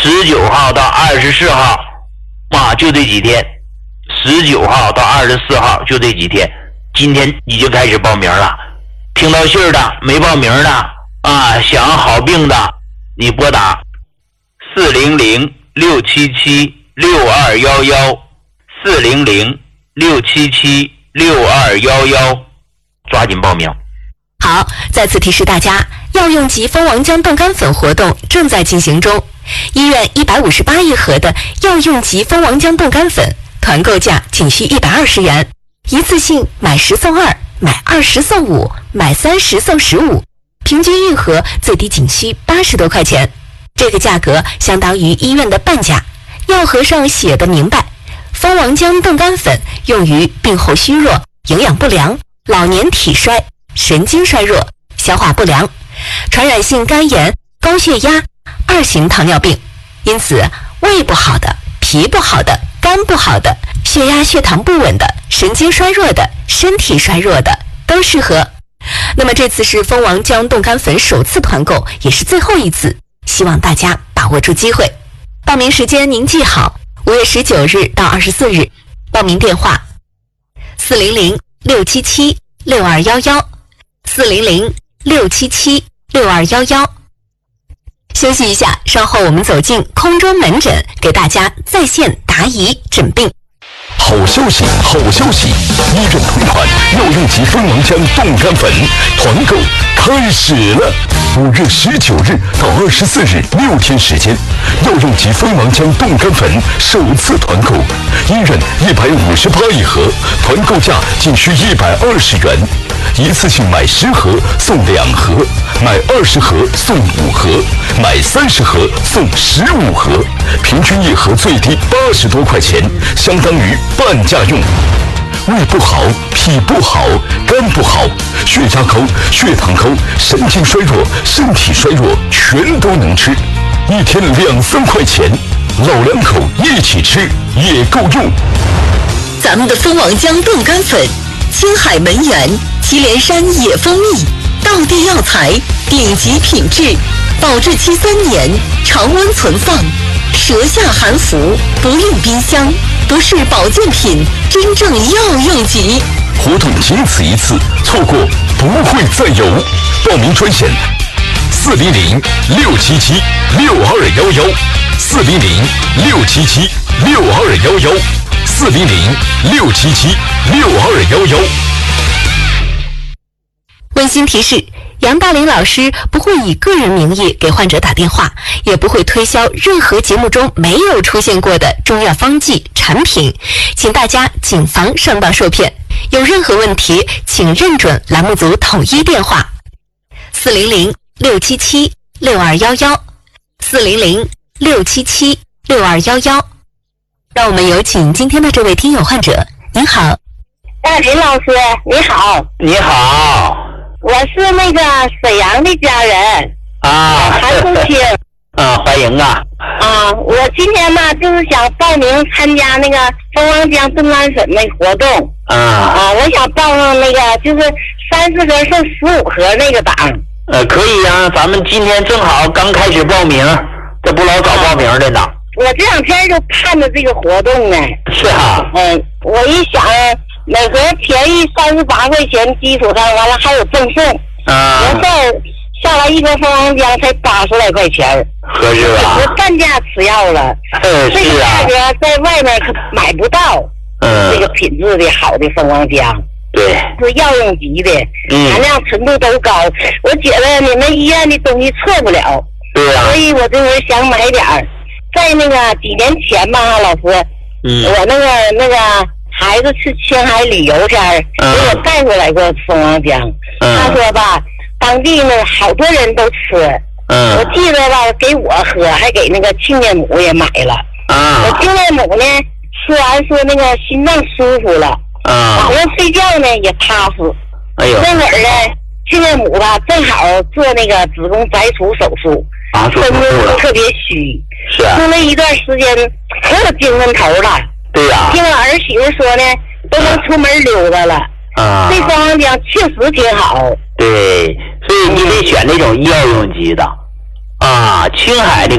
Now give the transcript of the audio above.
19号到24号就这几天，19号到24号就这几天，今天你就开始报名了。听到信儿的没报名的想好病的，你拨打400-677-6211 400-677-6211，抓紧报名。 好，再次提示大家，药用级蜂王浆冻干粉活动正在进行中。医院158一盒的药用级蜂王浆冻干粉，团购价仅需120元，一次性买10送2，买20送5，买30送15，平均一盒最低仅需80多块钱。这个价格相当于医院的半价。药盒上写的明白，蜂王浆冻干粉用于病后虚弱、营养不良、老年体衰、神经衰弱、消化不良、传染性肝炎、高血压、2型糖尿病。因此，胃不好的、脾不好的、肝不好的、血压血糖不稳的、神经衰弱的、身体衰弱的都适合。那么这次是蜂王浆冻干粉首次团购，也是最后一次，希望大家把握住机会。报名时间您记好，5月19日到24日。报名电话400-677-6211 400-677-6211。休息一下，稍后我们走进空中门诊，给大家在线答疑诊病。 好消息，好消息！医院推款药用级蜂王浆冻干粉团购开始了！5月19日到24日6天时间，药用级蜂王浆冻干粉首次团购，医院158一盒，团购价仅需120元，一次性买10盒送2盒，买20盒送5盒，买30盒送15盒，平均一盒最低80多块钱，相当于半价用。胃不好、脾不好、肝不好、血压高、血糖高、神经衰弱、身体衰弱，全都能吃，一天2-3块钱，老两口一起吃也够用。 咱们的蜂王浆冻干粉，青海门源祁连山野蜂蜜，道地药材，顶级品质，保质期3年，常温存放，舌下含服，不用冰箱，不是保健品，真正药用级。 活动仅此一次，错过不会再有。报名专线400-677-6211 400-677-6211 400-677-6211。 温馨提示，杨大林老师不会以个人名义给患者打电话，也不会推销任何节目中没有出现过的中药方剂产品，请大家谨防上当受骗。有任何问题，请认准栏目组统一电话400-677-6211 400-677-6211。让我们有请今天的这位听友患者。您好， 林老师，你好。 你好。 我是那个沈阳的家人韩淑清。 欢迎我今天呢就是想报名参加那个蜂王浆冻干粉那活动我想报上那个就是30盒剩15盒那个档。 可以啊，咱们今天正好刚开始报名，这不老早报名的呢。 我这2天就盼着这个活动呢。 是啊。 我一想每盒便宜38块钱基础上，完了还有赠送。完事儿下来一盒蜂王浆才80来块钱， 合适吧？ 是半价吃药了。这个价格在外面可买不到。这个品质的好的蜂王浆， 对， 是药用级的，含量纯度都高。我觉得你们医院的东西错不了。 对啊。 所以我这回想买点儿。在那个几年前吧，老师，我那个孩子去青海旅游前给我带回来过蜂王浆。他说吧，当地呢好多人都吃。我记得吧，给我喝，还给那个亲家母也买了。我亲家母呢，吃完说那个心脏舒服了，晚上睡觉呢也踏实。那会儿呢，亲家母吧正好做那个子宫摘除手术，身子特别虚。 是啊。 住了一段时间，可有精神头了。 对呀。 听我儿媳妇说呢，都能出门溜达了。这蜂王浆确实挺好。 对，所以你得选那种药用级的。青海这个